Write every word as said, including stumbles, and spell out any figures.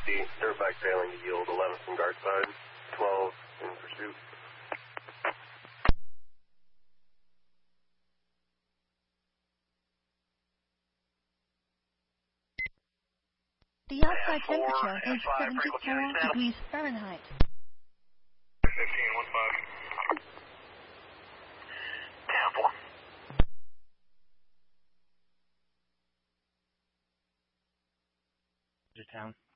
sixty, dirtbag failing to yield, eleven from guard side, twelve in pursuit. The outside temperature is seventy-four degrees Fahrenheit. fifteen, one five. Tampa. Town.